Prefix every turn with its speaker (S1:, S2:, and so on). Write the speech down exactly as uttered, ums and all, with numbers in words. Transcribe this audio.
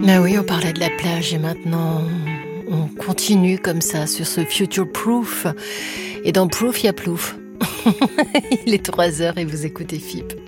S1: Ah oui, on parlait de la plage et maintenant on continue comme ça sur ce Future Proof. Et dans Proof, il y a plouf. Il est trois heures et vous écoutez F I P.